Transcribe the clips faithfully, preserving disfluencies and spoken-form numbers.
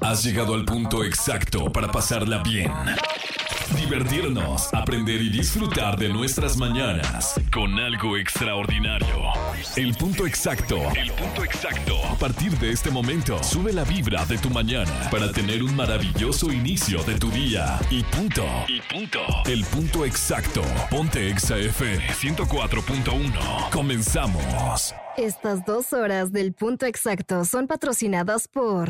Has llegado al punto exacto para pasarla bien, divertirnos, aprender y disfrutar de nuestras mañanas con algo extraordinario. El punto exacto. El punto exacto. A partir de este momento, sube la vibra de tu mañana para tener un maravilloso inicio de tu día. Y punto. Y punto. El punto exacto. Ponte Exa F M ciento cuatro punto uno. Comenzamos. Estas dos horas del punto exacto son patrocinadas por...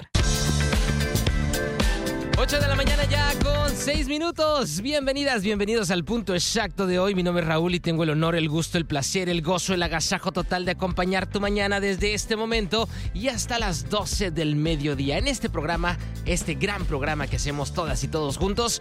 ocho de la mañana ya con seis minutos. Bienvenidas, bienvenidos al punto exacto de hoy. Mi nombre es Raúl y tengo el honor, el gusto, el placer, el gozo, el agasajo total de acompañar tu mañana desde este momento y hasta las doce del mediodía. En este programa, este gran programa que hacemos todas y todos juntos,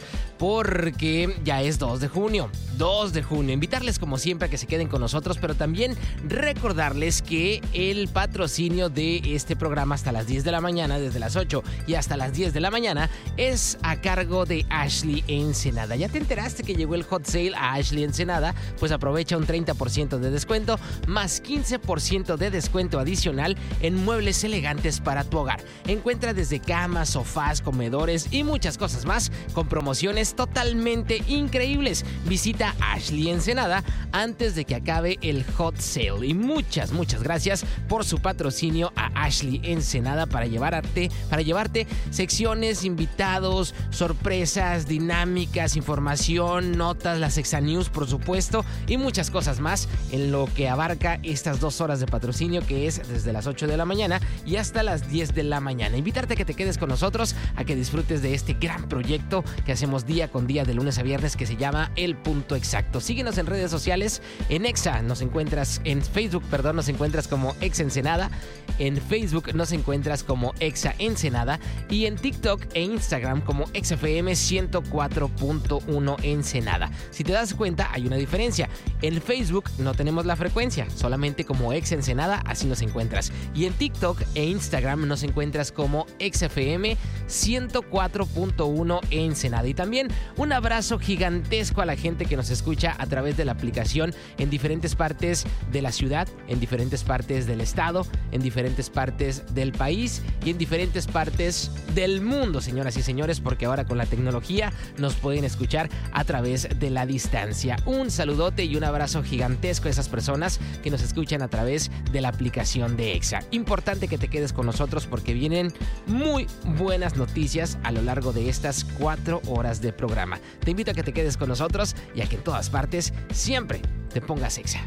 porque ya es dos de junio. dos de junio. Invitarles como siempre a que se queden con nosotros, pero también recordarles que el patrocinio de este programa hasta las diez de la mañana, desde las ocho y hasta las diez de la mañana, es a cargo de Ashley Ensenada. ¿Ya te enteraste que llegó el hot sale a Ashley Ensenada? Pues aprovecha un treinta por ciento de descuento más quince por ciento de descuento adicional en muebles elegantes para tu hogar. Encuentra desde camas, sofás, comedores y muchas cosas más con promociones totalmente increíbles. Visita Ashley Ensenada antes de que acabe el hot sale. Y muchas, muchas gracias por su patrocinio a Ashley Ensenada para llevarte, para llevarte secciones, invitados, sorpresas, dinámicas, información, notas, las Exa News, por supuesto, y muchas cosas más en lo que abarca estas dos horas de patrocinio, que es desde las ocho de la mañana y hasta las diez de la mañana. Invitarte a que te quedes con nosotros, a que disfrutes de este gran proyecto que hacemos día con día de lunes a viernes, que se llama El Punto Exacto. Síguenos en redes sociales, en Exa nos encuentras, en Facebook, perdón, nos encuentras como Exa Ensenada, en Facebook nos encuentras como Exa Ensenada y en TikTok e Instagram como Exa F M ciento cuatro punto uno Ensenada. Si te das cuenta, hay una diferencia. En Facebook no tenemos la frecuencia, solamente como Exa Ensenada, así nos encuentras. Y en TikTok e Instagram nos encuentras como Exa F M ciento cuatro punto uno Ensenada. Y también un abrazo gigantesco a la gente que nos escucha a través de la aplicación en diferentes partes de la ciudad, en diferentes partes del estado, en diferentes partes del país y en diferentes partes del mundo, señoras y señores, porque ahora con la tecnología nos pueden escuchar a través de la distancia. Un saludote y un abrazo gigantesco a esas personas que nos escuchan a través de la aplicación de Exa. Importante que te quedes con nosotros porque vienen muy buenas noticias a lo largo de estas cuatro horas de programa. Te invito a que te quedes con nosotros y a que en todas partes siempre te pongas Exa.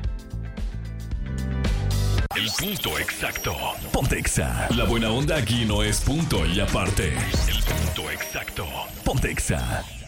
El punto exacto. Ponte Exa. La buena onda aquí no es punto y aparte. El punto exacto. Ponte Exa.